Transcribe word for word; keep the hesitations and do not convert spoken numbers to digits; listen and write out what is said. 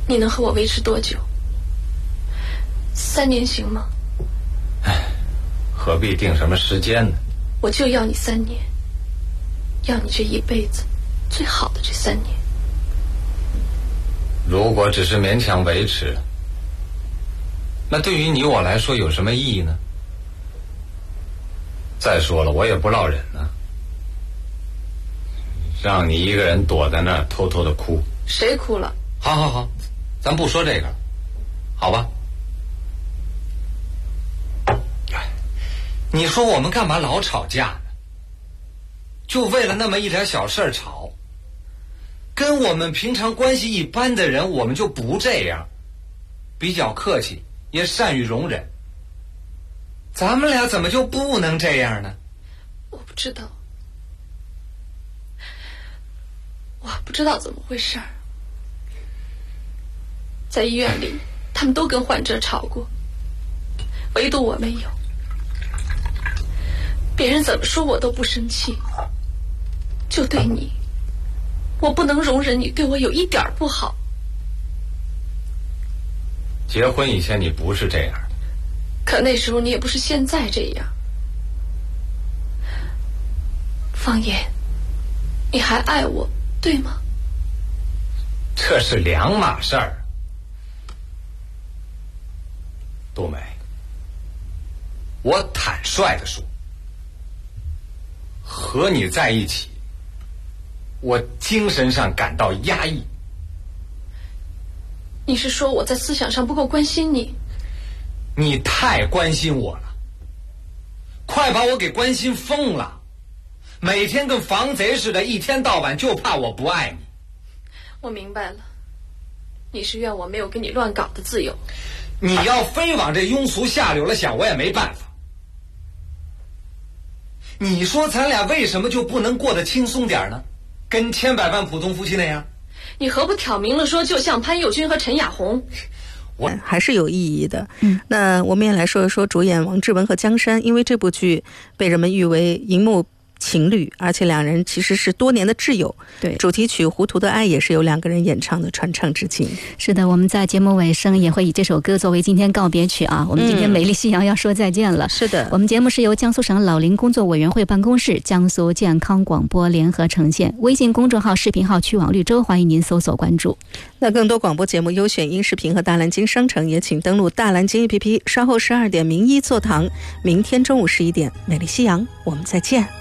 你能和我维持多久？三年行吗？ 唉，何必定什么时间呢？ 我就要你三年，要你这一辈子最好的这三年。 如果只是勉强维持，那对于你我来说有什么意义呢？再说了，我也不落忍呢，让你一个人躲在那儿偷偷的哭。 谁哭了？ 好好好，咱不说这个了，好吧？你说我们干嘛老吵架呢？就为了那么一点小事儿吵？跟我们平常关系一般的人，我们就不这样，比较客气，也善于容忍。咱们俩怎么就不能这样呢？ 我不知道，我不知道怎么回事儿。在医院里，他们都跟患者吵过，唯独我没有。别人怎么说我都不生气，就对你，我不能容忍你对我有一点不好。 结婚以前你不是这样的， 可那时候你也不是现在这样。方言，你还爱我，对吗？ 这是两码事儿。杜美，我坦率地说，和你在一起，我精神上感到压抑。 你是说我在思想上不够关心你？ 你太关心我了，快把我给关心疯了，每天跟防贼似的，一天到晚就怕我不爱你。 我明白了，你是怨我没有跟你乱搞的自由。 你要非往这庸俗下流了想，我也没办法。你说咱俩为什么就不能过得轻松点呢？跟千百万普通夫妻那样？ 你何不挑明了说，就像潘友军和陈雅红？ 我还是有意义的。嗯，那我们也来说一说主演王志文和江山，因为这部剧被人们誉为荧幕情侣，而且两人其实是多年的挚友。 对， 主题曲《糊涂的爱》也是由两个人演唱的，传唱至今。 是的，我们在节目尾声也会以这首歌作为今天告别曲啊。我们今天美丽夕阳要说再见了。 嗯、是的， 我们节目是由江苏省老龄工作委员会办公室、江苏健康广播联合呈现。微信公众号、视频号“去往绿洲”，欢迎您搜索关注。 那更多广播节目优选音视频和大蓝鲸商城，也请登录大蓝鲸 A P P。稍后十二点，名医座堂，明天中午十一点，美丽夕阳，我们再见。